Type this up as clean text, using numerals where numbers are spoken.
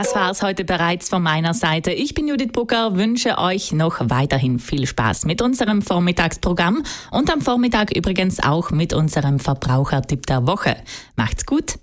Das war's heute bereits von meiner Seite. Ich bin Judith Bucker, wünsche euch noch weiterhin viel Spaß mit unserem Vormittagsprogramm und am Vormittag übrigens auch mit unserem Verbrauchertipp der Woche. Macht's gut!